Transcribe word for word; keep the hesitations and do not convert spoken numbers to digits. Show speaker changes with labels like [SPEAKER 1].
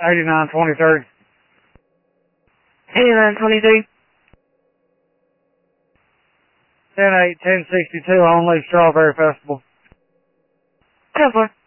[SPEAKER 1] eighty-nine twenty-three.
[SPEAKER 2] eighty-nine twenty-three.
[SPEAKER 1] ten eight ten sixty-two, Only Strawberry Festival.
[SPEAKER 2] ten four.